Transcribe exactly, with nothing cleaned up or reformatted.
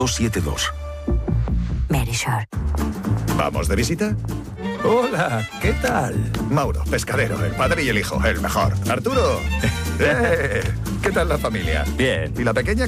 dos siete dos. Verisure. ¿Vamos de visita? Hola, ¿qué tal? Mauro, pescadero, el padre y el hijo, el mejor. Arturo, ¡eh! ¿Qué tal la familia? Bien. ¿Y la pequeña